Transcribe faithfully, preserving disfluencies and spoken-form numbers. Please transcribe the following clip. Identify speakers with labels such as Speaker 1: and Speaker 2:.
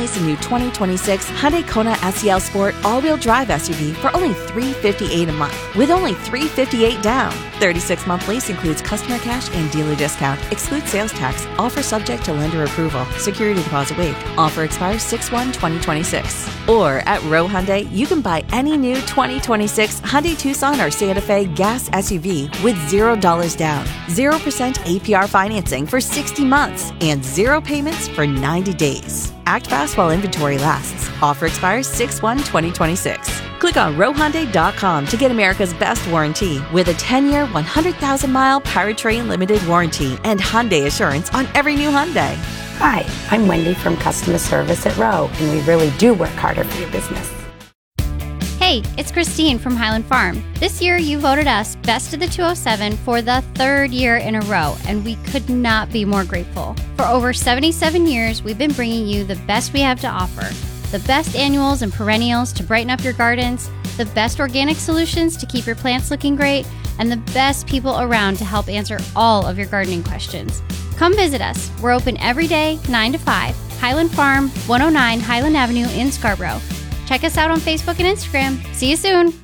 Speaker 1: lease a new twenty twenty-six Hyundai Kona S E L Sport all-wheel drive S U V for only three hundred fifty-eight dollars a month, with only three hundred fifty-eight dollars down. thirty-six month lease includes customer cash and dealer discount, excludes sales tax, offer subject to lender approval, security deposit waived. Offer expires six one twenty twenty-six. Or at Row Hyundai, you can buy any new twenty twenty-six Hyundai Tucson or Santa Fe gas S U V with zero dollars down, zero percent A P R financing for sixty months, and zero payments for ninety days. Act fast while inventory lasts. Offer expires six one twenty twenty-six. Click on row hyundai dot com to get America's best warranty with a ten-year, one hundred thousand mile powertrain limited warranty and Hyundai Assurance on every new Hyundai.
Speaker 2: Hi, I'm Wendy from customer service at Row, and we really do work harder for your business.
Speaker 3: Hey, it's Christine from Highland Farm. This year you voted us Best of the two oh seven for the third year in a row, and we could not be more grateful. For over seventy-seven years, we've been bringing you the best we have to offer. The best annuals and perennials to brighten up your gardens, the best organic solutions to keep your plants looking great, and the best people around to help answer all of your gardening questions. Come visit us. We're open every day, nine to five. Highland Farm, one oh nine Highland Avenue in Scarborough. Check us out on Facebook and Instagram. See you soon.